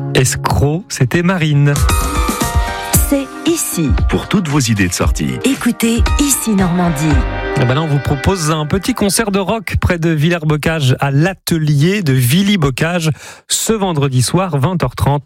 Escroc, c'était Marine. C'est ici. Pour toutes vos idées de sortie. Écoutez Ici Normandie. Là, on vous propose un petit concert de rock près de Villers-Bocage à l'atelier de Villy-Bocage ce vendredi soir 20h30.